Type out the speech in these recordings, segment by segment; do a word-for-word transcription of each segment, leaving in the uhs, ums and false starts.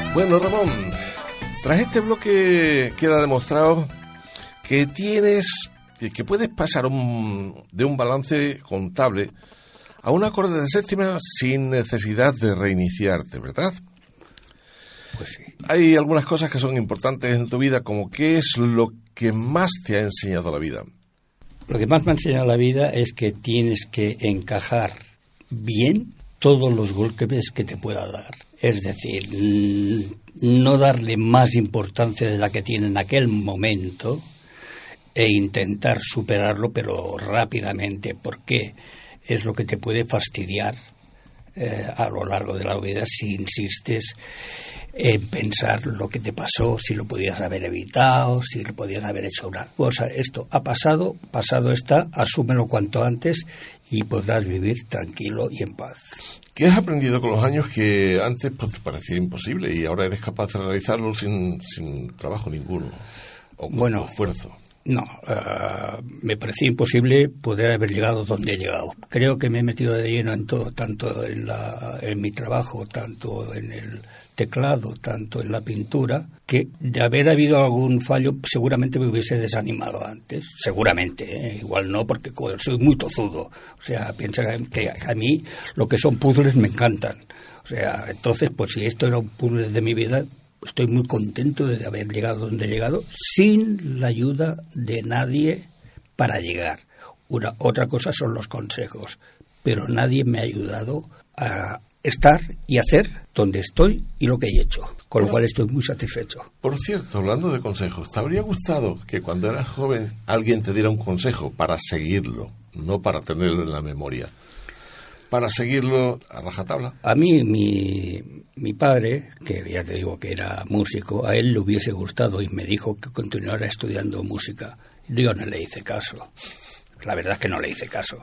Bueno, Ramón, tras este bloque queda demostrado que tienes, que puedes pasar un, de un balance contable a un acorde de séptima sin necesidad de reiniciarte, ¿verdad? Pues sí. Hay algunas cosas que son importantes en tu vida, como qué es lo que más te ha enseñado la vida. Lo que más me ha enseñado la vida es que tienes que encajar bien todos los golpes que te pueda dar. Es decir, no darle más importancia de la que tiene en aquel momento e intentar superarlo, pero rápidamente, porque es lo que te puede fastidiar eh, a lo largo de la vida si insistes en pensar lo que te pasó, si lo podías haber evitado, si lo podías haber hecho una cosa. Esto ha pasado, pasado está, asúmelo cuanto antes y podrás vivir tranquilo y en paz. ¿Qué has aprendido con los años que antes pues, te parecía imposible y ahora eres capaz de realizarlo sin, sin trabajo ninguno o con bueno, esfuerzo? No, uh, me parecía imposible poder haber llegado donde he llegado. Creo que me he metido de lleno en todo, tanto en, la, en mi trabajo, tanto en el teclado, tanto en la pintura, que de haber habido algún fallo seguramente me hubiese desanimado antes. Seguramente, ¿eh? Igual no, porque soy muy tozudo. O sea, piensa que a mí lo que son puzzles me encantan. O sea, entonces, pues si esto era un puzzle de mi vida, estoy muy contento de haber llegado donde he llegado sin la ayuda de nadie para llegar. Una, otra cosa son los consejos, pero nadie me ha ayudado a estar y hacer donde estoy y lo que he hecho, con lo cual estoy muy satisfecho. Por cierto, hablando de consejos, ¿te habría gustado que cuando eras joven alguien te diera un consejo para seguirlo, no para tenerlo en la memoria? Para seguirlo a rajatabla. A mí, mi, mi padre, que ya te digo que era músico, a él le hubiese gustado y me dijo que continuara estudiando música. Yo no le hice caso. La verdad es que no le hice caso.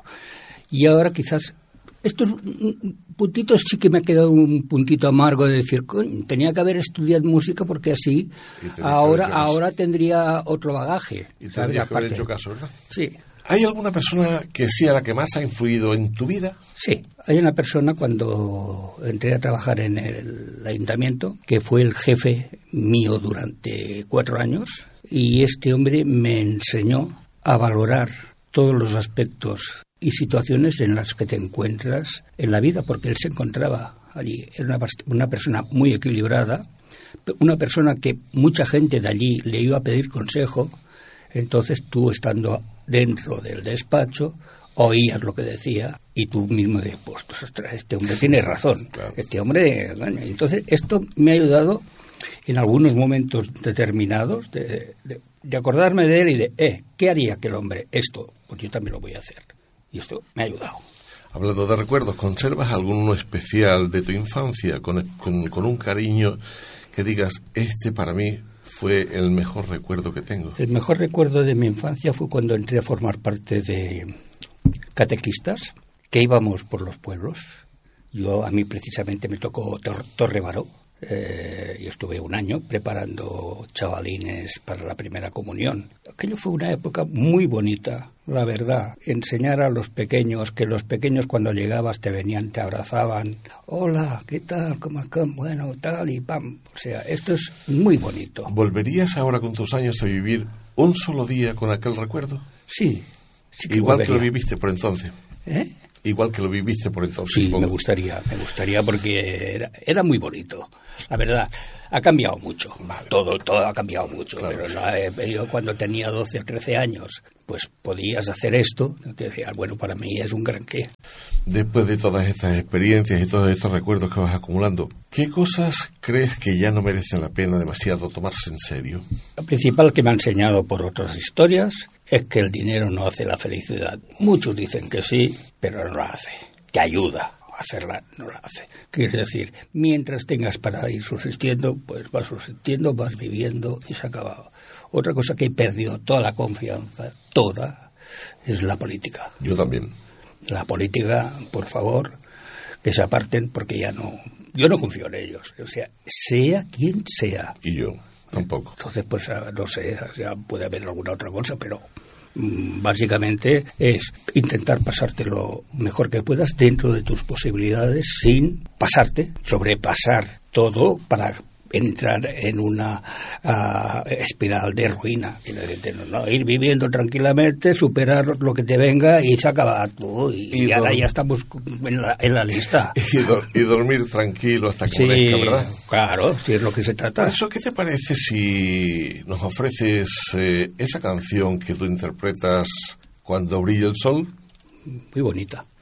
Y ahora quizás, estos puntitos sí que me ha quedado un puntito amargo de decir, coño, tenía que haber estudiado música porque así ahora, ahora tendría otro bagaje. Y tendría que haber hecho caso, ¿verdad? Sí. ¿Hay alguna persona que sea la que más ha influido en tu vida? Sí, hay una persona cuando entré a trabajar en el ayuntamiento que fue el jefe mío durante cuatro años y este hombre me enseñó a valorar todos los aspectos y situaciones en las que te encuentras en la vida, porque él se encontraba allí. Era una, una persona muy equilibrada, una persona que mucha gente de allí le iba a pedir consejo. Entonces tú, estando dentro del despacho, oías lo que decía y tú mismo dices, pues, ostras, este hombre tiene razón, claro. Este hombre... Bueno, entonces esto me ha ayudado en algunos momentos determinados de, de, de acordarme de él y de, eh, ¿qué haría aquel hombre? Esto, pues yo también lo voy a hacer. Y esto me ha ayudado. Hablando de recuerdos, ¿conservas alguno especial de tu infancia con, con, con un cariño que digas, este para mí fue el mejor recuerdo que tengo? El mejor recuerdo de mi infancia fue cuando entré a formar parte de catequistas, que íbamos por los pueblos. Yo, a mí precisamente me tocó Tor- Torrebaró, eh, y estuve un año preparando chavalines para la primera comunión. Aquello fue una época muy bonita, la verdad. Enseñar a los pequeños, que los pequeños cuando llegabas te venían, te abrazaban. Hola, ¿qué tal? ¿Cómo estás? Bueno, tal y pam. O sea, esto es muy bonito. ¿Volverías ahora con tus años a vivir un solo día con aquel recuerdo? Sí. sí que Igual volvería. que lo viviste por entonces. ¿Eh? Igual que lo viviste por entonces. Sí, supongo. me gustaría, me gustaría porque era, era muy bonito. La verdad, ha cambiado mucho. Vale. Todo, todo ha cambiado mucho. Claro, pero sí. no, yo cuando tenía doce o trece años, pues podías hacer esto. Te decía, bueno, para mí es un gran qué. Después de todas estas experiencias y todos estos recuerdos que vas acumulando, ¿qué cosas crees que ya no merecen la pena demasiado tomarse en serio? Lo principal que me ha enseñado por otras historias es que el dinero no hace la felicidad. Muchos dicen que sí, pero no la hace. Te ayuda a hacerla, no la hace. Quiere decir, mientras tengas para ir subsistiendo, pues vas subsistiendo, vas viviendo y se ha acabado. Otra cosa que he perdido toda la confianza, toda, es la política. Yo también. La política, por favor, que se aparten porque ya no... Yo no confío en ellos. O sea, sea quien sea. Y yo tampoco. Entonces, pues no sé, ya puede haber alguna otra cosa, pero mmm, básicamente es intentar pasarte lo mejor que puedas dentro de tus posibilidades sin pasarte, sobrepasar todo para entrar en una uh, espiral de ruina. No, no, ir viviendo tranquilamente, superar lo que te venga y se acaba todo. Y, y, y ahora ya estamos en la, en la lista. Y, do, y dormir tranquilo hasta que sí, merezca, ¿verdad? Claro, si es lo que se trata. ¿Eso qué te parece si nos ofreces eh, esa canción que tú interpretas, Cuando brilla el sol? Muy bonita.